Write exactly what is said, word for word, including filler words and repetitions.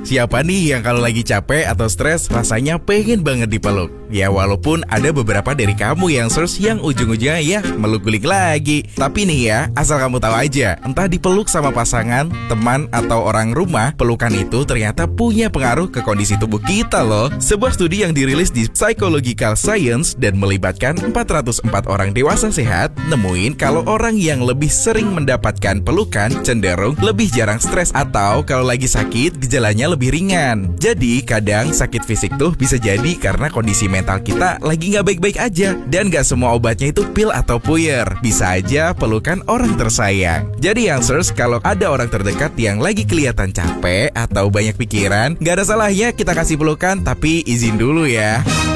Siapa nih yang kalau lagi capek atau stres rasanya pengen banget dipeluk? Ya walaupun ada beberapa dari kamu yang search yang ujung-ujungnya ya meluk gulik lagi. Tapi nih ya, asal kamu tahu aja, entah dipeluk sama pasangan, teman, atau orang rumah, pelukan itu ternyata punya pengaruh ke kondisi tubuh kita loh. Sebuah studi yang dirilis di Psychological Science dan melibatkan empat ratus empat orang dewasa sehat, nemuin kalau orang yang lebih sering mendapatkan pelukan cenderung lebih jarang stres atau kalau lagi sakit gejalanya lebih ringan. Jadi kadang sakit fisik tuh bisa jadi karena kondisi mental kita lagi nggak baik-baik aja. Dan nggak semua obatnya itu pil atau puyer. Bisa aja pelukan orang tersayang. Jadi Youngsters, kalau ada orang terdekat yang lagi kelihatan capek atau banyak pikiran, nggak ada salahnya kita kasih pelukan, tapi izin dulu ya.